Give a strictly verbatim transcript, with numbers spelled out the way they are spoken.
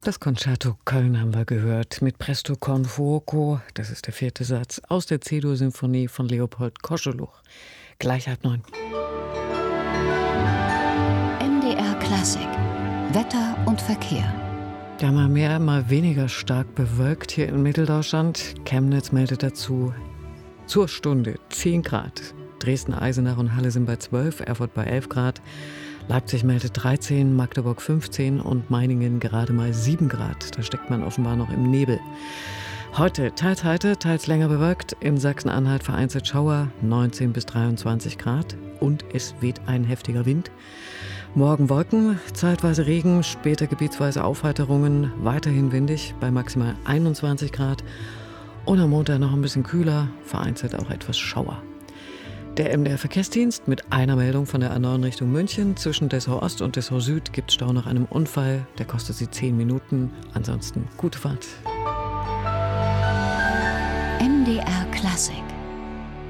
Das Concerto Köln haben wir gehört mit Presto con fuoco. Das ist der vierte Satz aus der C-Dur-Symphonie von Leopold Koscheluch. Gleich halb neun. M D R Klassik. Wetter und Verkehr. Ja, mal mehr, mal weniger stark bewölkt hier in Mitteldeutschland. Chemnitz meldet dazu zur Stunde zehn Grad. Dresden, Eisenach und Halle sind bei zwölf, Erfurt bei elf Grad. Leipzig meldet dreizehn, Magdeburg fünfzehn und Meiningen gerade mal sieben Grad. Da steckt man offenbar noch im Nebel. Heute teils heiter, teils länger bewölkt. In Sachsen-Anhalt vereinzelt Schauer, neunzehn bis dreiundzwanzig Grad. Und es weht ein heftiger Wind. Morgen Wolken, zeitweise Regen, später gebietsweise Aufheiterungen. Weiterhin windig bei maximal einundzwanzig Grad. Und am Montag noch ein bisschen kühler, vereinzelt auch etwas Schauer. Der M D R-Verkehrsdienst mit einer Meldung von der A neun Richtung München. Zwischen Dessau Ost und Dessau Süd gibt es Stau nach einem Unfall. Der kostet Sie zehn Minuten. Ansonsten gute Fahrt. M D R Klassik.